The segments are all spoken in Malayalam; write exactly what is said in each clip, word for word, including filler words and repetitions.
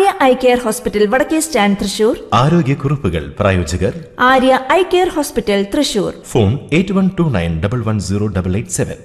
ആര്യ ഐ കെയർ ഹോസ്പിറ്റൽ വടക്കേ സ്റ്റാൻഡ് തൃശൂർ. ആരോഗ്യക്കുറിപ്പുകൾ പ്രായോജകർ Arya eye care hospital Thrissur. Phone eight one two nine double one zero double eight seven.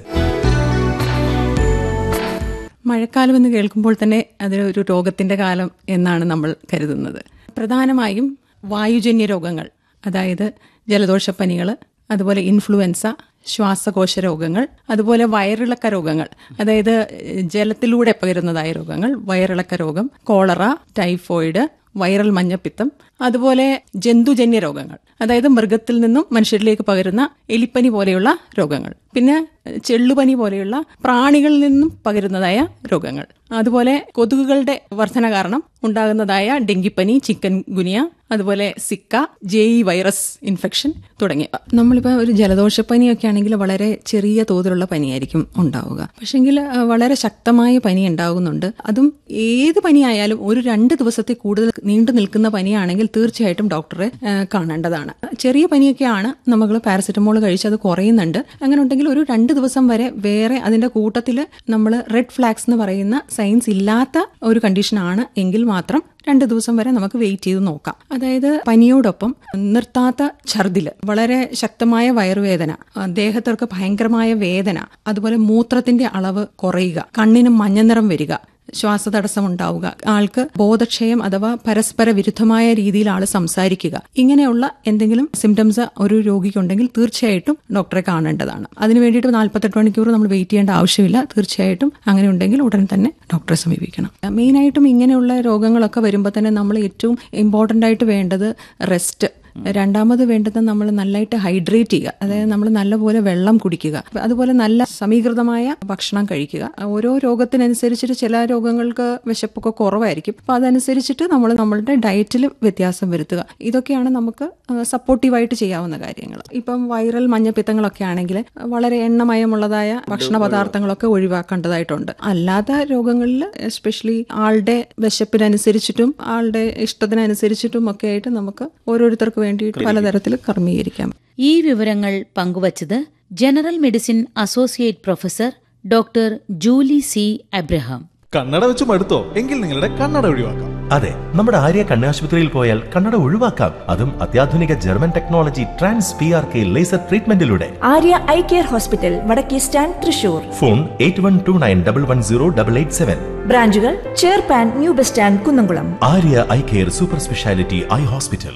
മഴക്കാലം എന്ന് കേൾക്കുമ്പോൾ തന്നെ അതൊരു രോഗത്തിന്റെ കാലം എന്നാണ് നമ്മൾ കരുതുന്നത്. പ്രധാനമായും വായുജന്യ രോഗങ്ങൾ, അതായത് ജലദോഷപ്പനികൾ, അതുപോലെ ഇൻഫ്ലുവൻസ, ശ്വാസകോശ രോഗങ്ങൾ, അതുപോലെ വയറിളക്ക രോഗങ്ങൾ, അതായത് ജലത്തിലൂടെ പകരുന്നതായ രോഗങ്ങൾ, വയറിളക്ക രോഗം, കോളറ, ടൈഫോയിഡ്, വൈറൽ മഞ്ഞപ്പിത്തം, അതുപോലെ ജന്തുജന്യ രോഗങ്ങൾ, അതായത് മൃഗത്തിൽ നിന്നും മനുഷ്യരിലേക്ക് പകരുന്ന എലിപ്പനി പോലെയുള്ള രോഗങ്ങൾ, പിന്നെ ചെള്ളുപനി പോലെയുള്ള പ്രാണികളിൽ നിന്നും പകരുന്നതായ രോഗങ്ങൾ, അതുപോലെ കൊതുകുകളുടെ വർധന കാരണം ഉണ്ടാകുന്നതായ ഡെങ്കിപ്പനി, ചിക്കൻ ഗുനിയ, അതുപോലെ Zika, J E virus infection തുടങ്ങിയവ. നമ്മളിപ്പോൾ ഒരു ജലദോഷപ്പനിയൊക്കെ ആണെങ്കിൽ വളരെ ചെറിയ തോതിലുള്ള പനിയായിരിക്കും ഉണ്ടാവുക. പക്ഷെങ്കിൽ വളരെ ശക്തമായ പനി ഉണ്ടാകുന്നുണ്ട്. അതും ഏത് പനിയായാലും ഒരു രണ്ട് ദിവസത്തെ കൂടുതൽ നീണ്ടു നിൽക്കുന്ന പനിയാണെങ്കിൽ തീർച്ചയായിട്ടും ഡോക്ടറെ കാണേണ്ടതാണ്. ചെറിയ പനിയൊക്കെയാണ് നമ്മൾ പാരസെറ്റമോൾ കഴിച്ച് അത് കുറയുന്നുണ്ട്. അങ്ങനെ ഉണ്ടെങ്കിൽ ഒരു രണ്ട് ദിവസം വരെ വേറെ അതിന്റെ കൂട്ടത്തിൽ നമ്മൾ റെഡ് ഫ്ലാഗ്സ് എന്ന് പറയുന്ന സൈൻസ് ഇല്ലാത്ത ഒരു കണ്ടീഷനാണ് എങ്കിൽ മാത്രം രണ്ട് ദിവസം വരെ നമുക്ക് വെയിറ്റ് ചെയ്ത് നോക്കാം. അതായത് പനിയോടൊപ്പം നിർത്താത്ത ഛർദില്, വളരെ ശക്തമായ വയറുവേദന, ദേഹത്തൊക്കെ ഭയങ്കരമായ വേദന, അതുപോലെ മൂത്രത്തിന്റെ അളവ് കുറയുക, കണ്ണിന് മഞ്ഞനിറം വരിക, ശ്വാസതടസ്സം ഉണ്ടാവുക, ആൾക്ക് ബോധക്ഷയം അഥവാ പരസ്പര വിരുദ്ധമായ രീതിയിൽ ആള് സംസാരിക്കുക, ഇങ്ങനെയുള്ള എന്തെങ്കിലും സിംറ്റംസ് ഒരു രോഗിക്കുണ്ടെങ്കിൽ തീർച്ചയായിട്ടും ഡോക്ടറെ കാണേണ്ടതാണ്. അതിനു വേണ്ടിയിട്ട് നാൽപ്പത്തെട്ട് മണിക്കൂർ നമ്മൾ വെയിറ്റ് ചെയ്യേണ്ട ആവശ്യമില്ല. തീർച്ചയായിട്ടും അങ്ങനെ ഉണ്ടെങ്കിൽ ഉടൻ തന്നെ ഡോക്ടറെ സമീപിക്കണം. മെയിനായിട്ടും ഇങ്ങനെയുള്ള രോഗങ്ങളൊക്കെ വരുമ്പോൾ തന്നെ നമ്മൾ ഏറ്റവും ഇമ്പോർട്ടൻ്റ് ആയിട്ട് വേണ്ടത് റെസ്റ്റ്. രണ്ടാമത് വേണ്ടത് നമ്മൾ നല്ലതായിട്ട് ഹൈഡ്രേറ്റ് ചെയ്യുക, അതായത് നമ്മൾ നല്ലപോലെ വെള്ളം കുടിക്കുക, അതുപോലെ നല്ല സമീകൃതമായ ഭക്ഷണം കഴിക്കുക. ഓരോ രോഗത്തിനനുസരിച്ചിട്ട് ചില രോഗങ്ങൾക്ക് വിശപ്പൊക്കെ കുറവായിരിക്കും. അപ്പോൾ അതനുസരിച്ചിട്ട് നമ്മൾ നമ്മളുടെ ഡയറ്റിൽ വ്യത്യാസം വരുത്തുക. ഇതൊക്കെയാണ് നമുക്ക് സപ്പോർട്ടീവായിട്ട് ചെയ്യാവുന്ന കാര്യങ്ങൾ. ഇപ്പം വൈറൽ മഞ്ഞപ്പിത്തങ്ങളൊക്കെ ആണെങ്കിൽ വളരെ എണ്ണമയമുള്ളതായ ഭക്ഷണ പദാർത്ഥങ്ങളൊക്കെ ഒഴിവാക്കേണ്ടതായിട്ടുണ്ട്. അല്ലാത്ത രോഗങ്ങളിൽ എസ്പെഷ്യലി ആളുടെ വിശപ്പിനനുസരിച്ചിട്ടും ആളുടെ ഇഷ്ടത്തിനനുസരിച്ചിട്ടും ഒക്കെ ആയിട്ട് നമുക്ക് ഓരോരുത്തർക്ക് വേണ്ടിയിട്ട് പലതരത്തിൽ ക്രമീകരിക്കാം. ഈ വിവരങ്ങൾ പങ്കുവച്ചത് general medicine associate professor doctor Julie C Abraham. കണ്ണട വെച്ച് മടുത്തോ? എങ്കിൽ നിങ്ങളുടെ കണ്ണട ഒഴിവാക്കാം. അതെ, നമ്മുടെ ആര്യ കണ്ണാശുപത്രിയിൽ പോയാൽ കണ്ണട ഒഴിവാക്കാം. അതും അത്യാധുനിക German technology trans P R K laser ട്രീറ്റ്മെന്റിലൂടെ. Arya eye care hospital വടക്കേ stand Thrissur. Phone eight one two nine double one zero double eight seven. ബ്രാഞ്ചുകൾ ചേർപ്പാൻ, new bus stand, Kunnamkulam. Arya eye care super speciality eye hospital.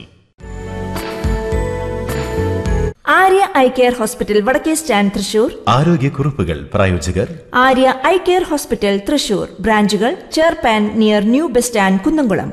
Arya eye care hospital വടക്കേ സ്റ്റാൻഡ് തൃശൂർ. ആരോഗ്യക്കുറിപ്പുകൾ പ്രായോജകർ Arya eye care hospital Thrissur. ബ്രാഞ്ചുകൾ ചേർപ്പാൻ, near new bus stand, Kunnamkulam.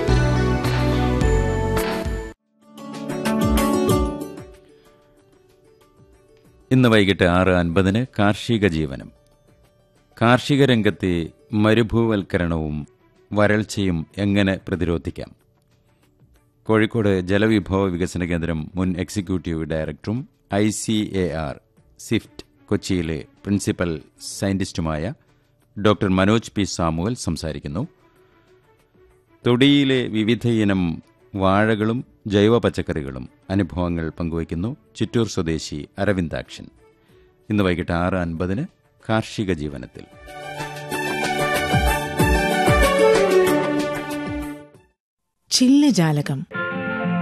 ഇന്ന് വൈകിട്ട് ആറ് അൻപതിന് കാർഷിക ജീവനം. കാർഷിക രംഗത്തെ മരുഭൂവൽക്കരണവും വരൾച്ചയും എങ്ങനെ പ്രതിരോധിക്കാം? കോഴിക്കോട് ജലവിഭവ വികസന കേന്ദ്രം മുൻ എക്സിക്യൂട്ടീവ് ഡയറക്ടറും I C A R Swift കൊച്ചിയിലെ principal സയന്റിസ്റ്റുമായ doctor Manoj P Samuel സംസാരിക്കുന്നു. തൊടിയിലെ വിവിധയിനം വാഴകളും ജൈവ പച്ചക്കറികളും അനുഭവങ്ങൾ പങ്കുവയ്ക്കുന്നു ചിറ്റൂർ സ്വദേശി അരവിന്ദാക്ഷൻ. ഇന്ന് വൈകിട്ട് ആറ് അൻപതിന് കാർഷിക ജീവനത്തിൽ. ചില്ലജാലകം.